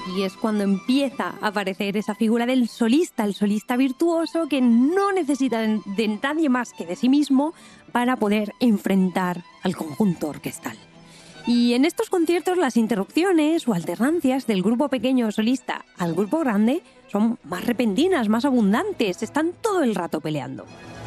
aquí es cuando empieza a aparecer esa figura del solista, el solista virtuoso que no necesita de nadie más que de sí mismo para poder enfrentar al conjunto orquestal. Y en estos conciertos las interrupciones o alternancias del grupo pequeño solista al grupo grande son más repentinas, más abundantes, están todo el rato peleando.